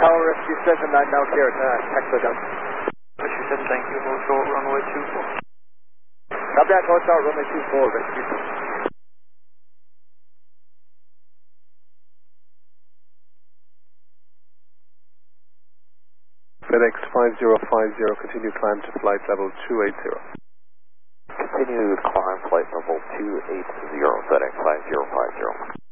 Tower Rescue 7, I'm now here at Taxi Down. Rescue 7, thank you. Hold short, runway 24. Copy that, hold short, runway 24, Rescue 7. FedEx 5050, continue climb to flight level 280. Continue climb flight level 280, FedEx 5050.